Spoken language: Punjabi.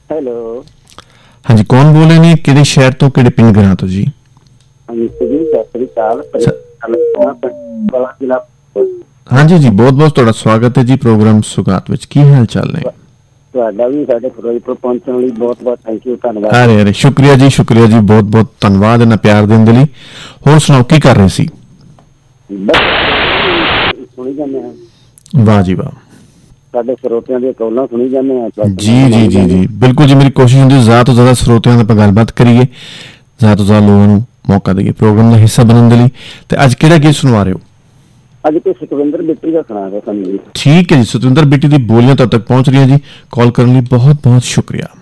ਹੈਲੋ। ਹਾਂਜੀ, ਕੌਣ ਬੋਲ ਰਹੇ ਨੇ? ਕਿਹੜੇ ਸ਼ਹਿਰ ਤੋਂ, ਕਿਹੜੇ ਪਿੰਡ ਗਰਾਂ ਤੋਂ ਜੀ? ਹਾਂਜੀ ਜੀ, ਬਹੁਤ ਬਹੁਤ ਤੁਹਾਡਾ ਸਵਾਗਤ ਹੈ ਜੀ ਪ੍ਰੋਗਰਾਮ ਸੁਗਾਤ ਵਿੱਚ। ਕੀ ਹਾਲ ਚਾਲ ਨੇ? ਤੁਹਾਡਾ ਵੀ ਸਾਡੇ ਫਿਰੋਜ਼ਪੁਰ ਪਹੁੰਚਣ ਲਈ ਬਹੁਤ ਬਹੁਤ ਥੈਂਕ ਯੂ, ਧੰਨਵਾਦ। ਅਰੇ ਅਰੇ, ਸ਼ੁਕਰੀਆ ਜੀ, ਸ਼ੁਕਰੀਆ ਜੀ, ਬਹੁਤ ਬਹੁਤ ਧੰਨਵਾਦ ਇਹਨਾਂ ਪਿਆਰ ਦੇਣ ਦੇ ਲਈ। ਹੋਰ ਸੁਣਾਓ, ਕੀ ਕਰ ਰਹੇ ਸੀ? ਸੁਣੀ ਜਾਂਦੇ ਹਾਂ। ਵਾਹ ਜੀ ਵਾਹ। ਸਾਡੇ ਸਰੋਤਿਆਂ ਦੀਆਂ ਕਾਲਾਂ ਸੁਣੀ ਜਾਂਦੇ ਹਾਂ। ਜੀ ਜੀ ਜੀ ਜੀ, ਬਿਲਕੁਲ ਜੀ। ਮੇਰੀ ਕੋਸ਼ਿਸ਼ ਹੁੰਦੀ ਜ਼ਿਆਦਾ ਤੋਂ ਜ਼ਿਆਦਾ ਸਰੋਤਿਆਂ ਨਾਲ ਆਪਾਂ ਗੱਲਬਾਤ ਕਰੀਏ, ਜ਼ਿਆਦਾ ਤੋਂ ਜ਼ਿਆਦਾ ਲੋਕਾਂ ਨੂੰ ਮੌਕਾ ਦੇਈਏ ਪ੍ਰੋਗਰਾਮ ਦਾ ਹਿੱਸਾ ਬਣਨ ਦੇ ਲਈ। ਤੇ ਅੱਜ ਕਿਹੜਾ ਗੀਤ ਸੁਣਵਾ ਰਹੇ ਹੋ? ਅੱਜ ਤੇ ਸਤਵਿੰਦਰ ਬਿੱਟੀ ਦਾ ਸੁਣਾ ਰਿਹਾ ਸਾਨੂੰ ਜੀ। ਠੀਕ ਹੈ ਜੀ, ਸਤਵਿੰਦਰ ਬਿੱਟੀ ਦੀ ਬੋਲੀਆਂ ਤੁਹਾਡੇ ਤੱਕ ਪਹੁੰਚ ਰਹੀਆਂ ਜੀ। ਕਾਲ ਕਰਨ ਲਈ ਬਹੁਤ ਬਹੁਤ ਸ਼ੁਕਰੀਆ।